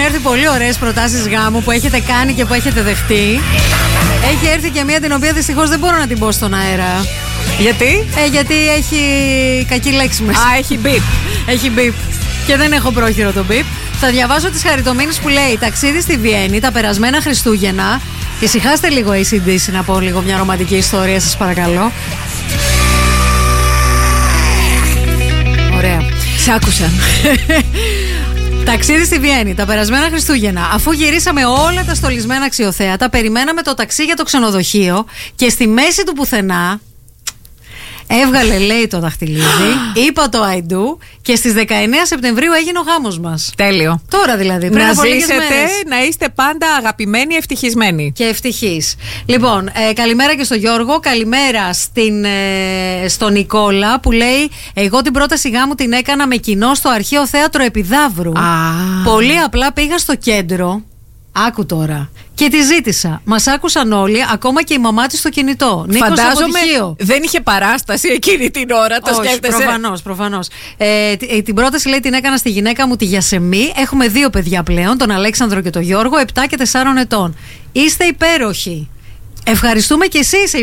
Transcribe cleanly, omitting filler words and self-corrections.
έρθει πολύ ωραίες προτάσεις γάμου που έχετε κάνει και που έχετε δεχτεί. Έχει έρθει και μία την οποία δυστυχώς δεν μπορώ να την πω στον αέρα. Γιατί? Γιατί έχει κακή λέξη μέσα. Έχει μπιπ. Έχει μπιπ. Και δεν έχω πρόχειρο το μπιπ. Θα διαβάσω τις χαριτομήνες που λέει: ταξίδι στη Βιέννη τα περασμένα Χριστούγεννα. Ησυχάστε λίγο, ACDC, να πω λίγο μια ρομαντική ιστορία, σας παρακαλώ. Ωραία. Σ' άκουσα. Ταξίδι στη Βιέννη τα περασμένα Χριστούγεννα. Αφού γυρίσαμε όλα τα στολισμένα αξιοθέατα, περιμέναμε το ταξί για το ξενοδοχείο και στη μέση του πουθενά έβγαλε, λέει, το δαχτυλίδι, είπα το I do και στις 19 Σεπτεμβρίου έγινε ο γάμος μας. Τέλειο. Τώρα δηλαδή, πριν να από λίγες ζήσετε, μέρες. να είστε πάντα αγαπημένοι, ευτυχισμένοι. Και ευτυχείς. Λοιπόν, καλημέρα και στο Γιώργο, καλημέρα στον Νικόλα που λέει: εγώ την πρόταση γάμου την έκανα με κοινό στο αρχαίο θέατρο Επιδαύρου. Πολύ απλά πήγα στο κέντρο. Άκου τώρα. Και τη ζήτησα. Μας άκουσαν όλοι, ακόμα και η μαμά της στο κινητό. Νίκος, φαντάζομαι αποτυχίο. δεν είχε παράσταση εκείνη την ώρα, το σκέφτεσαι. Προφανώς. Την πρόταση, λέει, την έκανα στη γυναίκα μου, τη Γιασεμή. Έχουμε 2 παιδιά πλέον, τον Αλέξανδρο και τον Γιώργο, 7 και 4 ετών. Είστε υπέροχοι. Ευχαριστούμε και εσύ.